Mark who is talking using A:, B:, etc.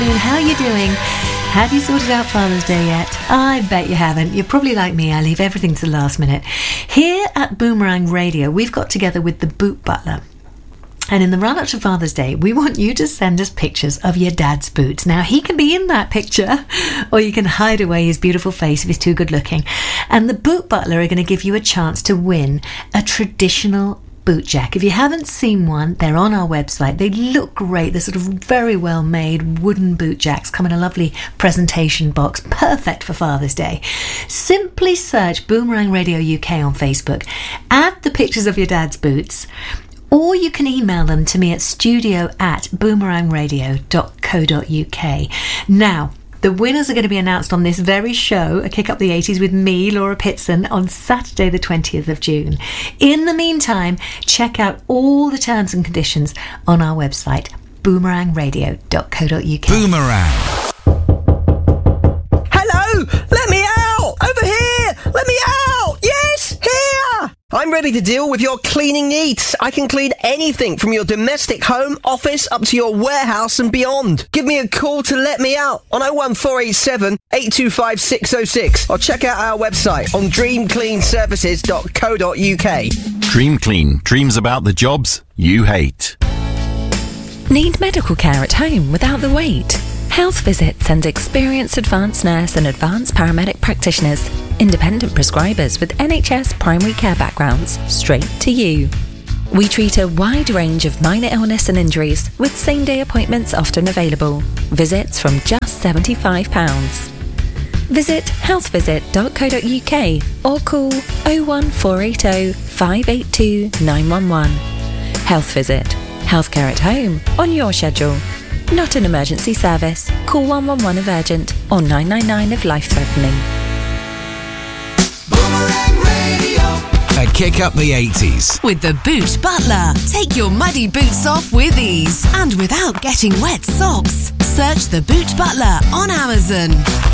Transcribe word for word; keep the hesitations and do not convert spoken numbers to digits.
A: afternoon. How are you doing? Have you sorted out Father's Day yet? I bet you haven't. You're probably like me. I leave everything to the last minute. Here at Boomerang Radio, we've got together with the Boot Butler. And in the run-up to Father's Day, we want you to send us pictures of your dad's boots. Now, he can be in that picture, or you can hide away his beautiful face if he's too good-looking. And the Boot Butler are going to give you a chance to win a traditional boot jack. If you haven't seen one, they're on our website. They look great. They're sort of very well made wooden boot jacks, come in a lovely presentation box, perfect for Father's Day. Simply search Boomerang Radio U K on Facebook, add the pictures of your dad's boots, or you can email them to me at studio at boomerang radio dot co dot uk. Now, the winners are going to be announced on this very show, A Kick Up the eighties with me, Laura Pitson, on Saturday the twentieth of June. In the meantime, check out all the terms and conditions on our website, boomerang radio dot co dot uk.
B: Boomerang.
C: Hello! Let me out! Over here! Let me out! Yes! Here! I'm ready to deal with your cleaning needs. I can clean anything from your domestic home, office, up to your warehouse and beyond. Give me a call to let me out on oh one four eight seven, eight two five, six oh six or check out our website on dream clean services dot co dot uk.
B: Dream Clean. Dreams about the jobs you hate.
D: Need medical care at home without the wait? Health Visit sends experienced advanced nurse and advanced paramedic practitioners, independent prescribers with N H S primary care backgrounds, straight to you. We treat a wide range of minor illness and injuries with same-day appointments often available. Visits from just seventy-five pounds. Visit health visit dot co dot uk or call oh one four eight oh, five eight two, nine one one. Health Visit. Healthcare at home on your schedule. Not an emergency service. Call one one one if urgent or nine nine nine if life-threatening.
E: Boomerang Radio.
B: A Kick Up the eighties.
F: With the Boot Butler. Take your muddy boots off with ease and without getting wet socks. Search the Boot Butler on Amazon.